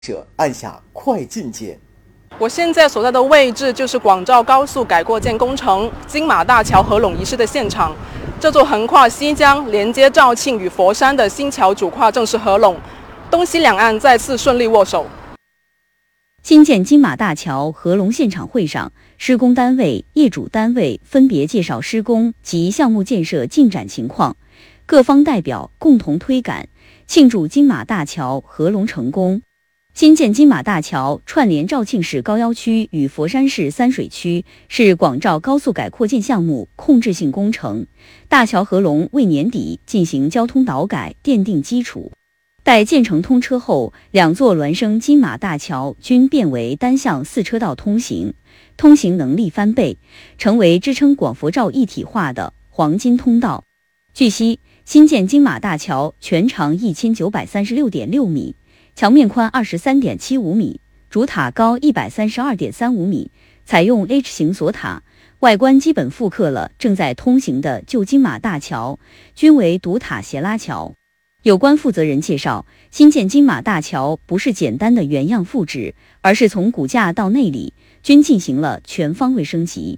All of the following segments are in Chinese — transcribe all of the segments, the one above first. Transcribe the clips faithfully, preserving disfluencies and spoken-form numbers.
者按下快进键。 我现在所在的位置就是广肇高速改扩建工程金马大桥合拢仪式的现场。这座横跨西江、连接肇庆与佛山的新桥主跨正式合拢，东西两岸再次顺利握手。 新建金马大桥合龙现场会上，施工单位、业主单位分别介绍施工及项目建设进展情况，各方代表共同推杆，庆祝金马大桥合龙成功。新建金马大桥串联肇庆市高要区与佛山市三水区，是广肇高速改扩建项目控制性工程。大桥合龙为年底进行交通导改奠定基础。待建成通车后，两座孪生金马大桥均变为单向四车道通行，通行能力翻倍，成为支撑广佛肇一体化的黄金通道。据悉，新建金马大桥全长一千九百三十六点六米，桥面宽二十三点七五米，主塔高一百三十二点三五米，采用 H 型锁塔，外观基本复刻了正在通行的旧金马大桥，均为独塔斜拉桥。有关负责人介绍，新建金马大桥不是简单的原样复制，而是从骨架到内里均进行了全方位升级。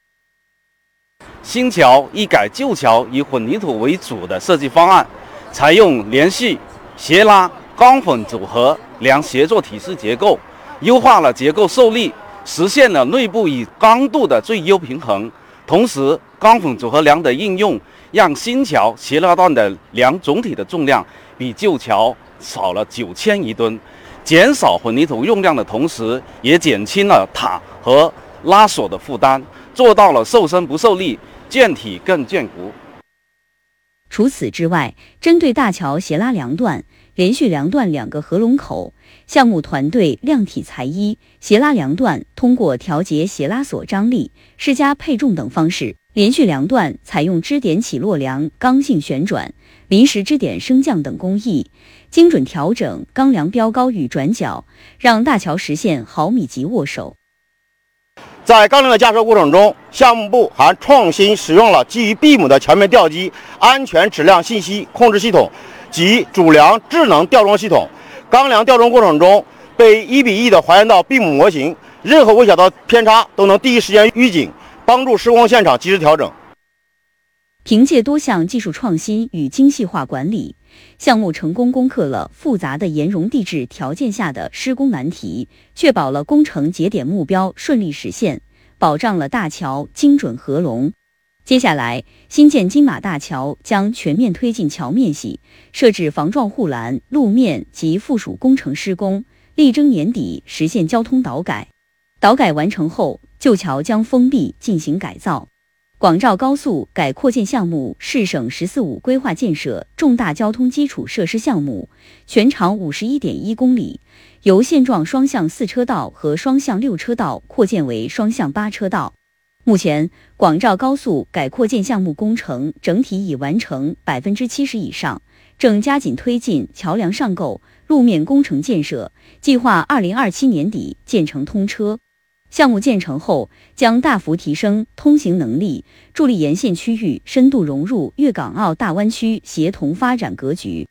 新桥一改旧桥以混凝土为主的设计方案，采用连续、斜拉、钢混组合梁协作体式结构，优化了结构受力，实现了内部与刚度的最优平衡。同时，钢混组合梁的应用，让新桥斜拉段的梁总体的重量比旧桥少了九千余吨，减少混凝土用量的同时，也减轻了塔和拉锁的负担，做到了受身不受力，建体更坚固。 除此之外，针对大桥斜拉梁段、连续梁段两个合龙口，项目团队量体裁衣，斜拉梁段通过调节斜拉锁张力、施加配重等方式，连续梁段采用支点起落梁刚性旋转、临时支点升降等工艺，精准调整钢梁标高与转角，让大桥实现毫米级握手。 在钢梁的架设过程中，项目部还创新使用了基于 B 母的桥面吊机安全质量信息控制系统及主梁智能吊装系统。钢梁吊装过程中被一比一的还原到 B 母模型，任何微小的偏差都能第一时间预警，帮助施工现场及时调整。 凭借多项技术创新与精细化管理，项目成功攻克了复杂的岩溶地质条件下的施工难题，确保了工程节点目标顺利实现，保障了大桥精准合龙。接下来，新建金马大桥将全面推进桥面系，设置防撞护栏、路面及附属工程施工，力争年底实现交通导改。导改完成后，旧桥将封闭进行改造。广肇高速改扩建项目是省“十四五”规划建设重大交通基础设施项目，全长 五十一点一公里，由现状双向四车道和双向六车道扩建为双向八车道。目前，广肇高速改扩建项目工程整体已完成 百分之七十 以上，正加紧推进桥梁上构、路面工程建设，计划二零二七年底建成通车。项目建成后，将大幅提升通行能力，助力沿线区域深度融入粤港澳大湾区协同发展格局。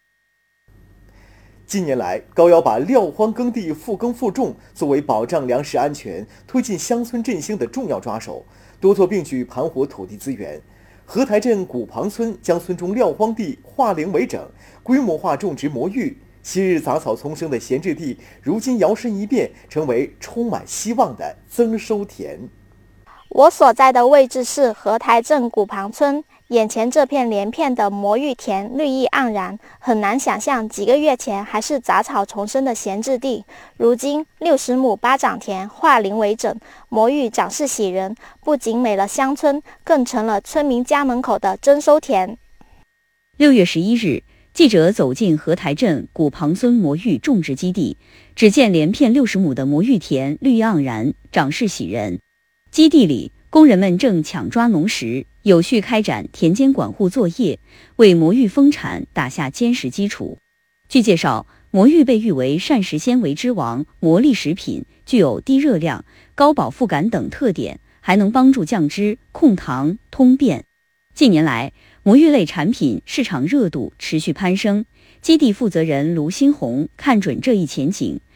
近年来，高要把撂荒耕地复耕复种作为保障粮食安全、推进乡村振兴的重要抓手，多做并举盘活土地资源。河台镇古庞村将村中撂荒地化零为整，规模化种植魔芋。昔日杂草丛生的闲置地，如今摇身一变，成为充满希望的增收田。 我所在的位置是河台镇古庞村，眼前这片连片的魔芋田绿意盎然，很难想象几个月前还是杂草丛生的闲置地，如今六十亩八掌田化零为整，魔芋长势喜人，不仅美了乡村，更成了村民家门口的增收田。 六月十一日，记者走进河台镇古庞村魔芋种植基地，只见连片六十亩的魔芋田绿意盎然，长势喜人。基地里，工人们正抢抓农时，有序开展田间管护作业，为魔芋丰产打下坚实基础。据介绍，魔芋被誉为膳食纤维之王、魔力食品，具有低热量、高饱腹感等特点，还能帮助降脂、控糖、通便。近年来，魔芋类产品市场热度持续攀升， 基地负责人卢新红看准这一前景，